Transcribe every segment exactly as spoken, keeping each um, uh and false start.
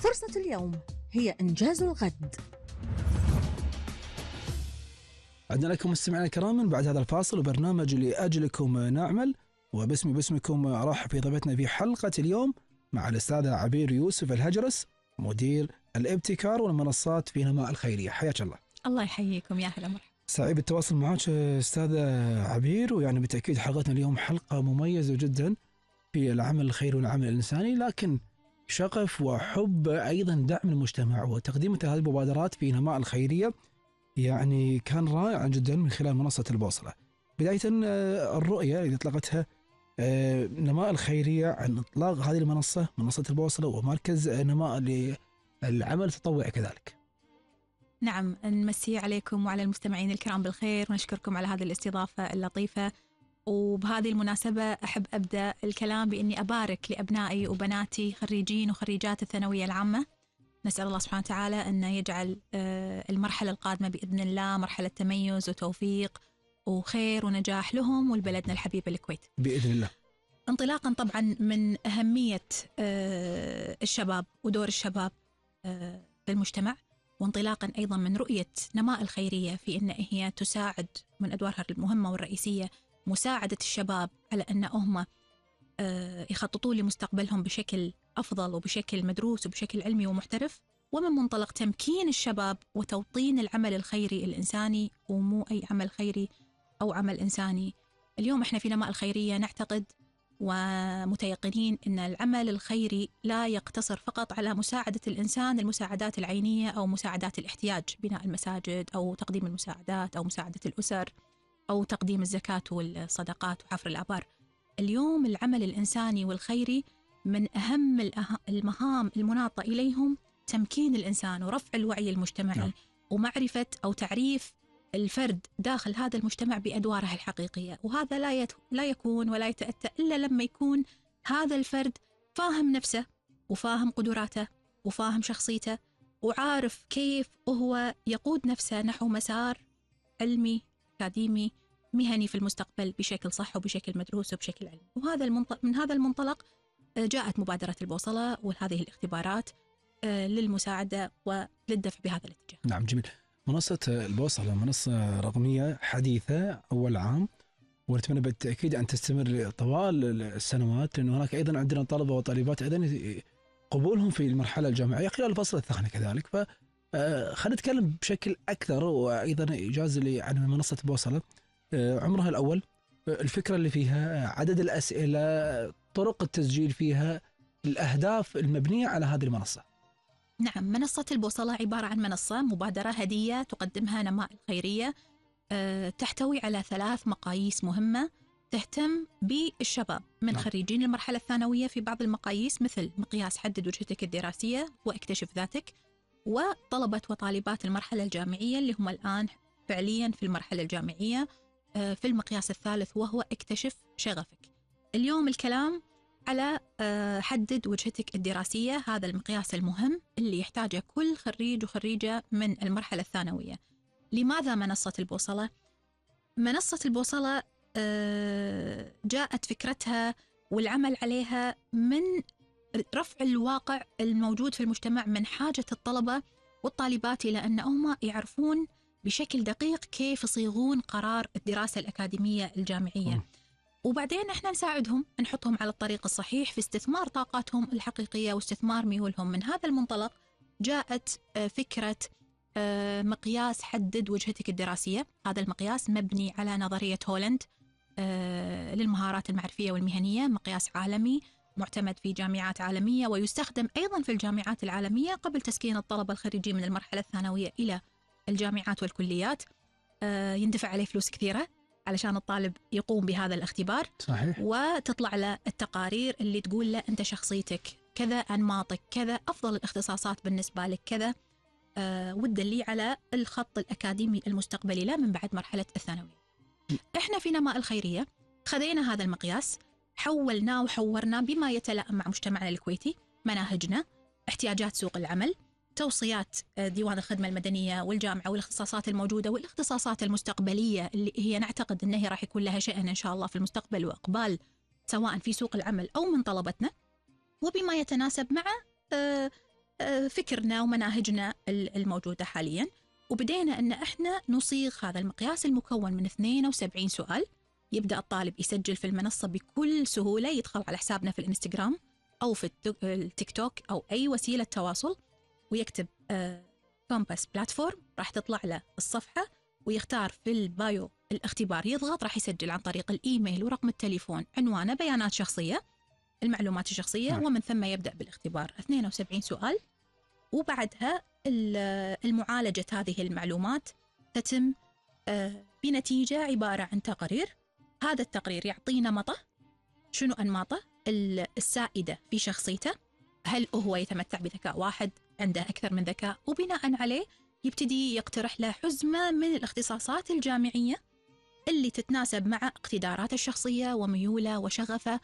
فرصة اليوم هي إنجاز الغد. عدنا لكم مستمعينا الكرام من بعد هذا الفاصل وبرنامج لأجلكم نعمل، وباسمي باسمكم أرحب في ضيفتنا في حلقة اليوم مع الأستاذة عبير يوسف الهجرس، مدير الابتكار والمنصات في نماء الخيرية. حياك الله. الله يحييكم، يا هلا مرحبا. سعيد بالتواصل معك أستاذة عبير، ويعني بالتأكيد حلقتنا اليوم حلقة مميزة جدا في العمل الخيري والعمل الإنساني، لكن شغف وحب أيضا دعم المجتمع وتقديم هذه المبادرات في نماء الخيرية يعني كان رائعا جدا من خلال منصة البوصلة. بداية الرؤية اللي اطلقتها نماء الخيرية عن اطلاق هذه المنصة، منصة البوصلة ومركز نماء للعمل التطوعي كذلك. نعم، نمسي عليكم وعلى المستمعين الكرام بالخير ونشكركم على هذه الاستضافة اللطيفة. وبهذه المناسبة أحب أبدأ الكلام بإني أبارك لأبنائي وبناتي خريجين وخريجات الثانوية العامة. نسأل الله سبحانه وتعالى أن يجعل المرحلة القادمة بإذن الله مرحلة تميز وتوفيق وخير ونجاح لهم ولبلدنا الحبيب الكويت بإذن الله. انطلاقا طبعا من أهمية الشباب ودور الشباب في المجتمع، وانطلاقا أيضا من رؤية نماء الخيرية في أن هي تساعد من أدوارها المهمة والرئيسية مساعدة الشباب على أن هم يخططوا لمستقبلهم بشكل أفضل وبشكل مدروس وبشكل علمي ومحترف، ومن منطلق تمكين الشباب وتوطين العمل الخيري الإنساني ومو أي عمل خيري أو عمل إنساني. اليوم إحنا في نماء الخيرية نعتقد ومتيقنين أن العمل الخيري لا يقتصر فقط على مساعدة الإنسان المساعدات العينية أو مساعدات الاحتياج، بناء المساجد أو تقديم المساعدات أو مساعدة الأسر أو تقديم الزكاة والصدقات وحفر الآبار. اليوم العمل الإنساني والخيري من أهم المهام المناطة إليهم تمكين الإنسان ورفع الوعي المجتمعي نعم. ومعرفة أو تعريف الفرد داخل هذا المجتمع بأدواره الحقيقية، وهذا لا يت... لا يكون ولا يتأتى إلا لما يكون هذا الفرد فاهم نفسه وفاهم قدراته وفاهم شخصيته وعارف كيف هو يقود نفسه نحو مسار علمي أكاديمي مهني في المستقبل بشكل صح وبشكل مدروس وبشكل علمي. وهذا المنطلق من هذا المنطلق جاءت مبادرة البوصلة وهذه الاختبارات للمساعدة وللدفع بهذا الاتجاه. نعم جميل. منصة البوصلة منصة رقمية حديثة أول عام، ونتمنى بالتأكيد أن تستمر طوال السنوات، لأن هناك أيضا عندنا طلبة وطالبات أيضا قبولهم في المرحلة الجامعية خلال الفصل الثاني كذلك. فخلينا نتكلم بشكل أكثر وأيضا إيجاز لي عن منصة البوصلة، عمرها الأول، الفكرة اللي فيها، عدد الأسئلة، طرق التسجيل فيها، الأهداف المبنية على هذه المنصة. نعم، منصة البوصلة عبارة عن منصة مبادرة هدية تقدمها نماء الخيرية، أه تحتوي على ثلاث مقاييس مهمة تهتم بالشباب من نعم. خريجين المرحلة الثانوية في بعض المقاييس مثل مقياس حدد وجهتك الدراسية واكتشف ذاتك، وطلبة وطالبات المرحلة الجامعية اللي هم الآن فعليا في المرحلة الجامعية أه في المقياس الثالث وهو اكتشف شغفك. اليوم الكلام على حدد وجهتك الدراسية، هذا المقياس المهم اللي يحتاجه كل خريج وخريجة من المرحلة الثانوية. لماذا منصة البوصلة؟ منصة البوصلة جاءت فكرتها والعمل عليها من رفع الواقع الموجود في المجتمع، من حاجة الطلبة والطالبات إلى أن هم يعرفون بشكل دقيق كيف يصيغون قرار الدراسة الأكاديمية الجامعية م. وبعدين احنا نساعدهم نحطهم على الطريق الصحيح في استثمار طاقاتهم الحقيقية واستثمار ميولهم. من هذا المنطلق جاءت فكرة مقياس حدد وجهتك الدراسية. هذا المقياس مبني على نظرية هولند للمهارات المعرفية والمهنية، مقياس عالمي معتمد في جامعات عالمية ويستخدم أيضا في الجامعات العالمية قبل تسكين الطلبة الخريجين من المرحلة الثانوية إلى الجامعات والكليات. يندفع عليه فلوس كثيرة علشان الطالب يقوم بهذا الاختبار صحيح. وتطلع له التقارير اللي تقول له أنت شخصيتك كذا، أنماطك كذا، أفضل الاختصاصات بالنسبة لك كذا، أه والدليل على الخط الأكاديمي المستقبلي له من بعد مرحلة الثانوية. إحنا في نماء الخيرية خذينا هذا المقياس، حولناه وحورناه بما يتلائم مع مجتمعنا الكويتي، مناهجنا، احتياجات سوق العمل، توصيات ديوان الخدمة المدنية والجامعة والاختصاصات الموجودة والاختصاصات المستقبلية اللي هي نعتقد أنها راح يكون لها شأن إن شاء الله في المستقبل وإقبال سواء في سوق العمل أو من طلبتنا، وبما يتناسب مع فكرنا ومناهجنا الموجودة حاليا، وبدينا أن إحنا نصيغ هذا المقياس المكون من اثنين وسبعين سؤال. يبدأ الطالب يسجل في المنصة بكل سهولة، يدخل على حسابنا في الإنستغرام أو في التيك توك أو أي وسيلة تواصل، ويكتب كومباس بلاتفورم، راح تطلع له الصفحة، ويختار في البايو الاختبار، يضغط، راح يسجل عن طريق الإيميل ورقم التليفون، عنوانه، بيانات شخصية، المعلومات الشخصية، ومن ثم يبدأ بالاختبار. اثنين وسبعين سؤال، وبعدها المعالجة هذه المعلومات تتم بنتيجة عبارة عن تقرير. هذا التقرير يعطي نمطه، شنو أنماطه السائدة في شخصيته، هل هو يتمتع بذكاء واحد، عنده أكثر من ذكاء، وبناء عليه يبتدي يقترح له حزمة من الاختصاصات الجامعية اللي تتناسب مع اقتداراته الشخصية وميوله وشغفه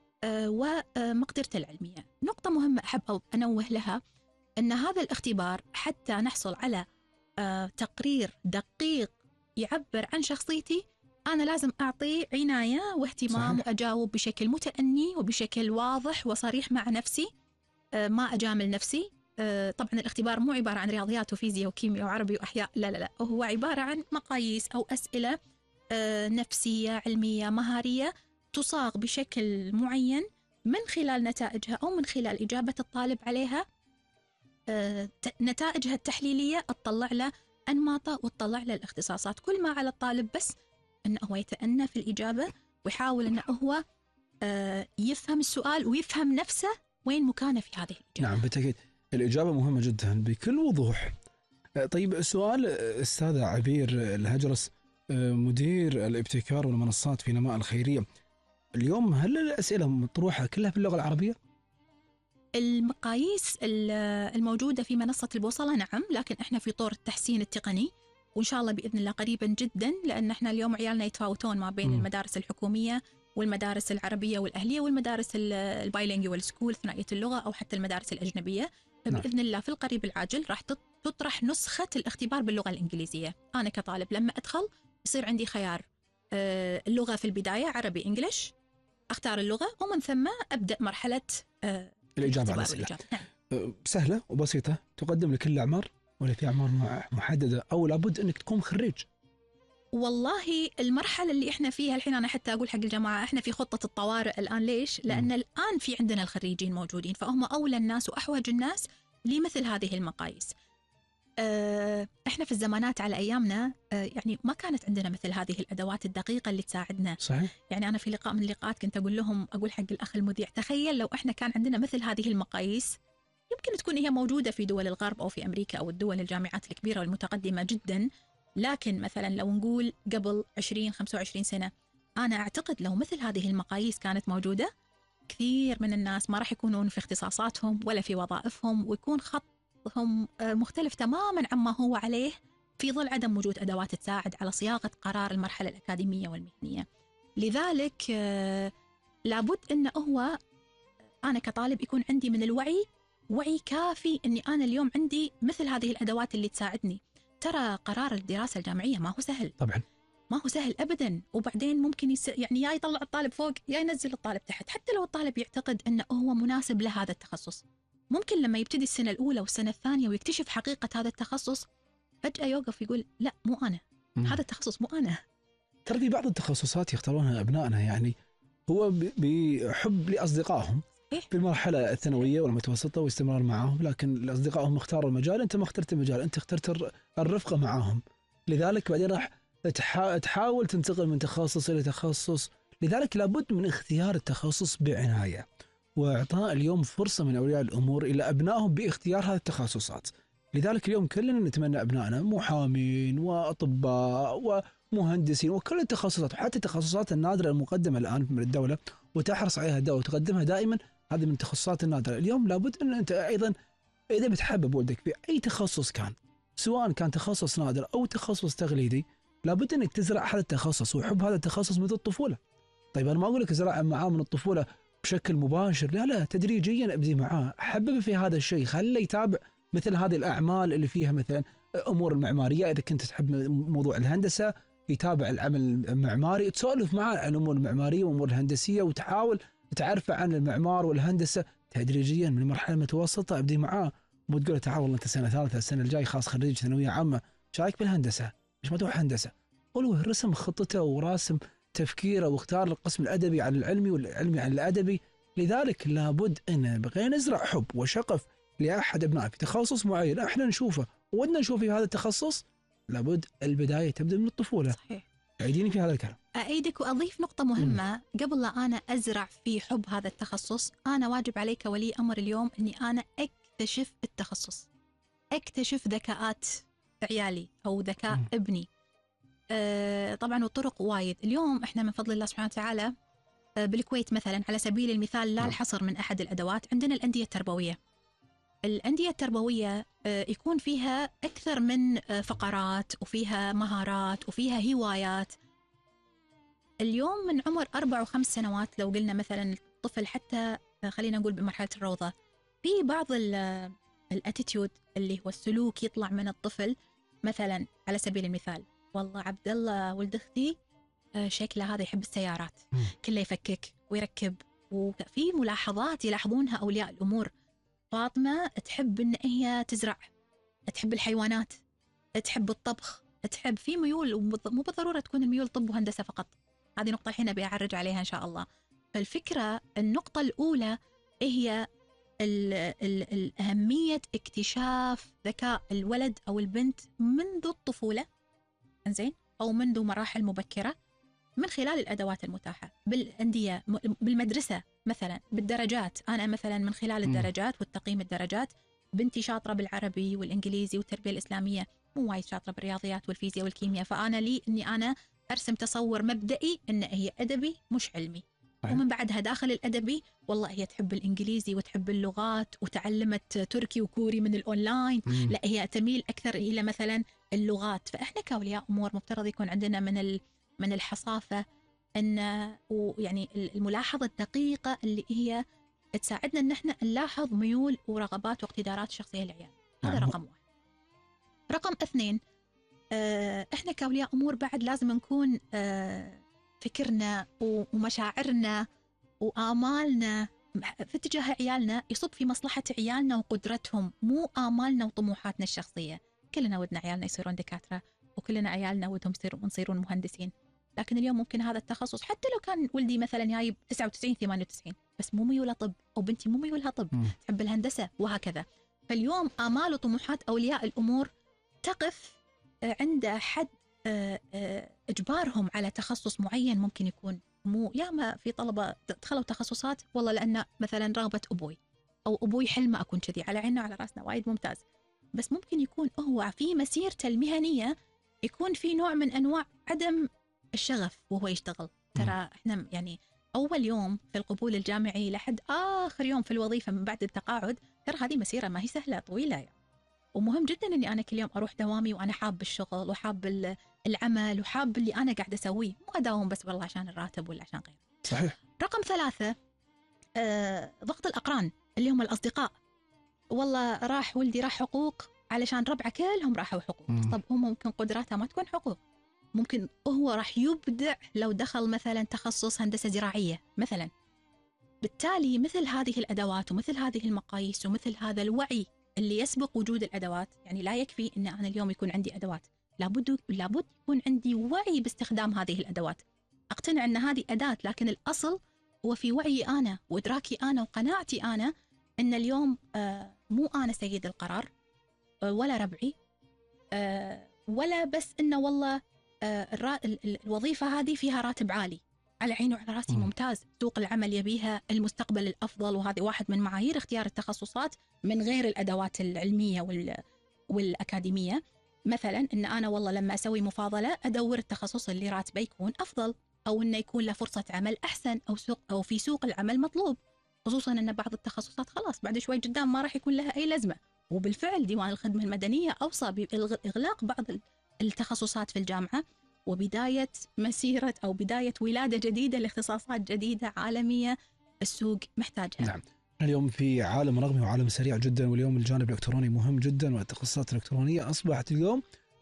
ومقدرته العلمية. نقطة مهمة أحب أنوه لها، أن هذا الاختبار حتى نحصل على تقرير دقيق يعبر عن شخصيتي، أنا لازم أعطي عناية واهتمام، صحيح. وأجاوب بشكل متأني وبشكل واضح وصريح مع نفسي، ما أجامل نفسي. طبعا الاختبار مو عبارة عن رياضيات وفيزياء وكيمياء وعربي وأحياء، لا لا لا، هو عبارة عن مقاييس أو أسئلة نفسية علمية مهارية تصاغ بشكل معين، من خلال نتائجها أو من خلال إجابة الطالب عليها، نتائجها التحليلية تطلع له أنماطه وتطلع له الاختصاصات. كل ما على الطالب بس أنه هو يتأنى في الإجابة، ويحاول أنه هو يفهم السؤال ويفهم نفسه وين مكانه في هذه الإجابة. نعم بالتأكيد الإجابة مهمة جدا بكل وضوح. طيب السؤال أستاذة عبير الهجرس، مدير الابتكار والمنصات في نماء الخيرية، اليوم هل الأسئلة مطروحة كلها باللغة العربية؟ المقاييس الموجودة في منصة البوصلة نعم، لكن احنا في طور التحسين التقني، وإن شاء الله بإذن الله قريبا جدا، لأن احنا اليوم عيالنا يتفاوتون ما بين م. المدارس الحكومية والمدارس العربية والأهلية والمدارس البايلينجوال سكول ثنائية اللغة أو حتى المدارس الأجنبية. فبإذن الله في القريب العاجل راح تطرح نسخة الاختبار باللغة الإنجليزية. أنا كطالب لما أدخل يصير عندي خيار اللغة في البداية عربي إنجليش، أختار اللغة ومن ثم أبدأ مرحلة الإجابة على الأسئلة. نعم. سهلة وبسيطة، تقدم لكل الأعمار ولا في أعمار محددة، أو لابد أنك تكون خريج؟ والله المرحلة اللي إحنا فيها الحين، أنا حتى أقول حق الجماعة إحنا في خطة الطوارئ الآن. ليش؟ لأن م. الآن في عندنا الخريجين موجودين، فهم أولى الناس وأحوج الناس لمثل هذه المقاييس. إحنا في الزمانات على أيامنا يعني ما كانت عندنا مثل هذه الأدوات الدقيقة اللي تساعدنا. صحيح. يعني أنا في لقاء من اللقاءات كنت أقول لهم، أقول حق الأخ المذيع، تخيل لو إحنا كان عندنا مثل هذه المقاييس، يمكن تكون هي موجودة في دول الغرب أو في أمريكا أو الدول الجامعات الكبيرة والمتقدمة جدا، لكن مثلا لو نقول قبل عشرين خمسة وعشرين سنة، أنا أعتقد لو مثل هذه المقاييس كانت موجودة، كثير من الناس ما راح يكونون في اختصاصاتهم ولا في وظائفهم، ويكون خطهم مختلف تماما عما هو عليه في ظل عدم وجود أدوات تساعد على صياغة قرار المرحلة الأكاديمية والمهنية. لذلك لابد أنه هو أنا كطالب يكون عندي من الوعي وعي كافي أني أنا اليوم عندي مثل هذه الأدوات اللي تساعدني. ترى قرار الدراسة الجامعية ما هو سهل طبعا، ما هو سهل أبدا، وبعدين ممكن يس... يعني يا يطلع الطالب فوق يا ينزل الطالب تحت. حتى لو الطالب يعتقد أنه هو مناسب لهذا التخصص، ممكن لما يبتدي السنة الأولى والسنة الثانية ويكتشف حقيقة هذا التخصص فجأة يوقف يقول لا مو أنا، م. هذا التخصص مو أنا. ترى في بعض التخصصات يختارونها أبنائنا، يعني هو بحب لأصدقائهم في المرحلة الثانوية والمتوسطة واستمرار معهم، لكن أصدقائهم اختاروا المجال، أنت ما اخترت المجال، أنت اخترت الرفقة معهم، لذلك بعدين راح تحاول تنتقل من تخصص إلى تخصص. لذلك لابد من اختيار التخصص بعناية، وإعطاء اليوم فرصة من أولياء الأمور إلى أبنائهم باختيار هذه التخصصات. لذلك اليوم كلنا نتمنى أبنائنا محامين وأطباء ومهندسين وكل التخصصات، وحتى التخصصات النادرة المقدمة الآن من الدولة وتحرص عليها الدولة وتقدمها دائما، هذه من التخصصات النادرة. اليوم لابد أن أنت أيضا إذا بتحبب ولدك في أي تخصص كان، سواء كان تخصص نادر أو تخصص تقليدي، لابد أنك تزرع هذا التخصص وحب هذا التخصص منذ الطفولة. طيب أنا ما أقول لك ازرع معاه من الطفولة بشكل مباشر، لا لا، تدريجيا ابدي معاه، حبب في هذا الشيء، خليه يتابع مثل هذه الأعمال اللي فيها مثلا أمور المعمارية. إذا كنت تحب موضوع الهندسة يتابع العمل المعماري، تسولف معاه عن الأمور المعمارية والأمور الهندسية وتحاول تعرف عن المعمار والهندسة تدريجيا من المرحلة المتوسطة. ابدي معاه مو تقول له تعال والله انت سنه ثالثه السنه الجاي خلاص خريج ثانويه عامه شايك بالهندسه ليش ما تروح هندسه؟ قولوا رسم خطته وراسم تفكيره واختار القسم الادبي عن العلمي والعلمي عن الادبي. لذلك لابد ان بغينا نزرع حب وشغف لاحد ابنائك في تخصص معين احنا نشوفه ودنا نشوف في هذا التخصص، لابد البدايه تبدا من الطفوله. صحيح. عيديني في هذا الكلام. أعيدك وأضيف نقطة مهمة. م. قبل لا أنا أزرع في حب هذا التخصص، أنا واجب علي كولي أمر اليوم أني أنا أكتشف التخصص، أكتشف ذكاءات عيالي أو ذكاء م. ابني. آه طبعا والطرق وايد. اليوم إحنا من فضل الله سبحانه وتعالى آه بالكويت مثلا على سبيل المثال، لا الحصر من أحد الأدوات، عندنا الأندية التربوية. الأندية التربوية آه يكون فيها أكثر من آه فقرات، وفيها مهارات، وفيها هوايات. اليوم من عمر أربع وخمس سنوات لو قلنا مثلا الطفل حتى خلينا نقول بمرحلة الروضة، في بعض الاتيتيود اللي هو السلوك يطلع من الطفل. مثلا على سبيل المثال، والله عبد الله ولد أختي شكله هذا يحب السيارات، كله يفكك ويركب، وفي ملاحظات يلاحظونها أولياء الأمور. فاطمة تحب إن هي تزرع، تحب الحيوانات، تحب الطبخ، تحب في ميول، مو بالضرورة تكون الميول طب وهندسة فقط. هذه نقطة الحين أبي أعرج عليها إن شاء الله. فالفكرة النقطة الأولى هي ال ال الأهمية اكتشاف ذكاء الولد أو البنت منذ الطفولة، إنزين، أو منذ مراحل مبكرة، من خلال الأدوات المتاحة بالأندية، بالمدرسة مثلا، بالدرجات. أنا مثلا من خلال الدرجات والتقييم الدرجات، بنتي شاطرة بالعربي والإنجليزي والتربية الإسلامية، مو وايد شاطرة بالرياضيات والفيزياء والكيمياء، فأنا لي إني أنا أرسم تصور مبدئي إن هي أدبي مش علمي. أه. ومن بعدها داخل الأدبي والله هي تحب الإنجليزي وتحب اللغات وتعلمت تركي وكوري من الأونلاين. مم. لا هي تميل أكثر إلى مثلا اللغات. فإحنا كأولياء أمور مفترض يكون عندنا من من الحصافة أن ويعني الملاحظة الدقيقة اللي هي تساعدنا إن إحنا نلاحظ ميول ورغبات واقتدارات الشخصية للعيال. هذا رقم واحد. رقم اثنين، إحنا كأولياء أمور بعد لازم نكون فكرنا ومشاعرنا وآمالنا في اتجاه عيالنا يصب في مصلحة عيالنا وقدرتهم، مو آمالنا وطموحاتنا الشخصية. كلنا ودنا عيالنا يصيرون دكاترة، وكلنا عيالنا ودهم يصيرون مهندسين، لكن اليوم ممكن هذا التخصص حتى لو كان ولدي مثلا جايب تسعة وتسعين ثمانية وتسعين بس مو ميولها طب، أو بنتي مو ميولها طب، م. تحب الهندسة وهكذا. فاليوم آمال وطموحات أولياء الأمور تقف عند حد إجبارهم على تخصص معين. ممكن يكون مو ياما في طلبة دخلوا تخصصات والله لأن مثلا رغبة أبوي، أو أبوي حلمه أكون كذي، على عيننا وعلى رأسنا، وايد ممتاز. بس ممكن يكون هو في مسيرته المهنية يكون في نوع من أنواع عدم الشغف وهو يشتغل. ترى إحنا يعني أول يوم في القبول الجامعي لحد آخر يوم في الوظيفة من بعد التقاعد، ترى هذه مسيرة ما هي سهلة، طويلة يعني. ومهم جدا أني أنا كل يوم أروح دوامي وأنا حاب الشغل وحاب العمل وحاب اللي أنا قاعد أسويه، مو أداوم بس والله عشان الراتب ولا عشان غيره. صحيح. رقم ثلاثة، آه ضغط الأقران اللي هم الأصدقاء. والله راح ولدي راح حقوق علشان ربعه كلهم راحوا حقوق. م. طب هو ممكن قدراته ما تكون حقوق، ممكن هو راح يبدع لو دخل مثلا تخصص هندسة زراعية مثلا. بالتالي مثل هذه الأدوات ومثل هذه المقاييس ومثل هذا الوعي اللي يسبق وجود الأدوات، يعني لا يكفي أن أنا اليوم يكون عندي أدوات، لابد لابد يكون عندي وعي باستخدام هذه الأدوات. أقتنع أن هذه أداة، لكن الأصل هو في وعي أنا وإدراكي أنا وقناعتي أنا أن اليوم آه مو أنا سيد القرار آه ولا ربعي آه ولا بس إنه والله آه الوظيفة هذه فيها راتب عالي، على عيني وعلى راسي، ممتاز. سوق العمل يبيها المستقبل الأفضل، وهذه واحد من معايير اختيار التخصصات من غير الأدوات العلمية وال والأكاديمية. مثلا إن أنا والله لما أسوي مفاضلة أدور التخصص اللي راتبه يكون أفضل، أو إنه يكون له فرصة عمل أحسن، أو سوق أو في سوق العمل مطلوب، خصوصا أن بعض التخصصات خلاص بعد شوي قدام ما راح يكون لها أي لازمة. وبالفعل ديوان الخدمة المدنية أوصى بإغلاق بعض التخصصات في الجامعة، وبداية مسيرة أو بداية ولادة جديدة لاختصاصات جديدة عالمية السوق محتاجها. نعم. اليوم في عالم رقمي وعالم سريع جدا، واليوم الجانب الإلكتروني مهم جدا، والتخصصات الإلكترونية أصبحت اليوم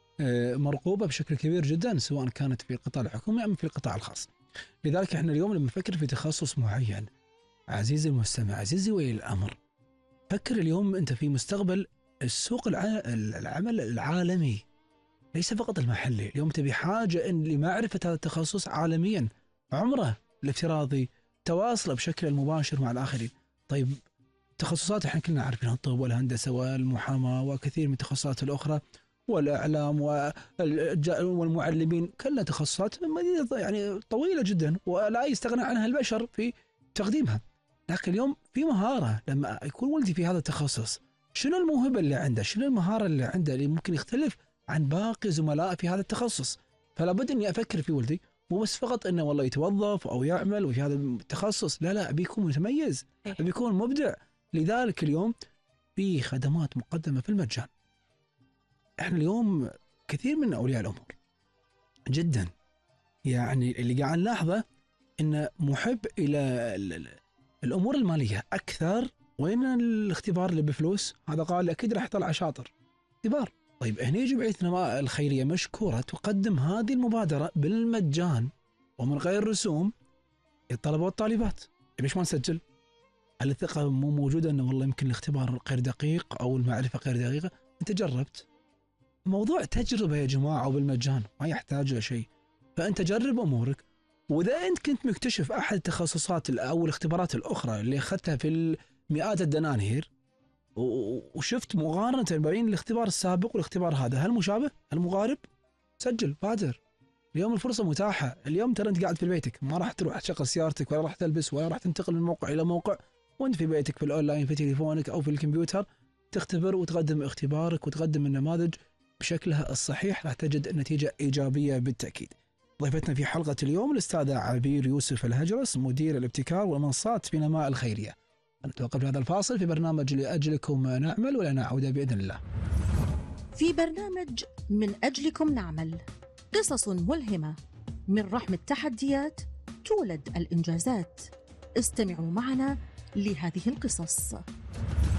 مرغوبة بشكل كبير جدا، سواء كانت في القطاع الحكومي أم في القطاع الخاص. لذلك احنا اليوم لما نفكر في تخصص معين، عزيزي المستمع، عزيزي ولي الأمر، فكر اليوم أنت في مستقبل السوق الع- العمل العالمي ليس فقط المحلي. اليوم تبي حاجة إن لمعرفة هذا التخصص عالميا، عمره الافتراضي، تواصله بشكل المباشر مع الآخرين. طيب تخصصات احنا كلنا عارفين، الطب والهندسة والمحاماة وكثير من التخصصات الأخرى والإعلام والج- والمعلمين، كلها تخصصات مديدة يعني طويلة جدا ولا يستغنى عنها البشر في تقديمها. لكن اليوم في مهارة، لما يكون ولدي في هذا التخصص شنو الموهبة اللي عنده، شنو المهارة اللي عنده اللي ممكن يختلف عن باقي زملائه في هذا التخصص. فلا بد اني افكر في ولدي مو بس فقط انه والله يتوظف او يعمل وفي هذا التخصص، لا لا، ابي يكون متميز، ابي يكون مبدع. لذلك اليوم في خدمات مقدمة في المجان. احنا اليوم كثير من اولياء الامور جدا يعني اللي قاعد نلاحظه انه محب الى ال- ال- الامور الماليه اكثر. وين الاختبار اللي بفلوس؟ هذا قال لي اكيد راح يطلع شاطر اختبار. طيب هنا جمعيه نماء الخيريه مشكوره تقدم هذه المبادره بالمجان ومن غير رسوم للطلبه والطالبات. ليش ما نسجل؟ هل الثقه مو موجوده انه والله يمكن الاختبار غير دقيق او المعرفه غير دقيقه؟ انت جربت؟ موضوع تجربه يا جماعه وبالمجان، ما يحتاج شيء. فانت جرب امورك، واذا انت كنت مكتشف احد التخصصات او الاختبارات الاخرى اللي اخذتها في مئات الدنانير وشفت مقارنه بين الاختبار السابق والاختبار هذا هل مشابه؟ هل مقارب؟ سجل، بادر. اليوم الفرصه متاحه. اليوم ترى انت قاعد في بيتك، ما راح تروح تشغل سيارتك ولا راح تلبس ولا راح تنتقل من موقع الى موقع، وانت في بيتك في الاونلاين في تليفونك او في الكمبيوتر تختبر وتقدم اختبارك وتقدم النماذج بشكلها الصحيح، راح تجد النتيجه ايجابيه بالتاكيد. ضيفتنا في حلقه اليوم الاستاذه عبير يوسف الهجرس، مدير الابتكار والمنصات في نماء الخيريه. نتوقف هذا الفاصل في برنامج لأجلكم نعمل، ولا نعود بإذن الله. في برنامج من أجلكم نعمل، قصص ملهمة، من رحم التحديات تولد الإنجازات. استمعوا معنا لهذه القصص.